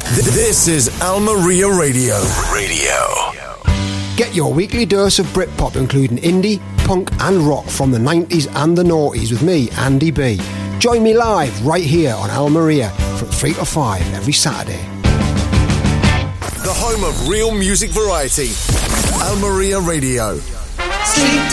This is Almeria Radio. Get your weekly dose of Britpop, including indie, punk and rock from the 90s and the noughties with me, Andy B. Join me live right here on Almeria from 3 to 5 every Saturday. The home of real music variety. Almeria Radio.